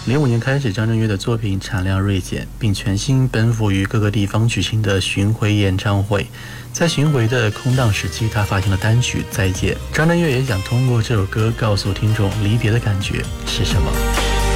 05年开始，张震岳的作品产量锐减，并全心奔赴于各个地方举行的巡回演唱会。在巡回的空档时期，他发行了单曲《再见》。张震岳也想通过这首歌告诉听众离别的感觉是什么。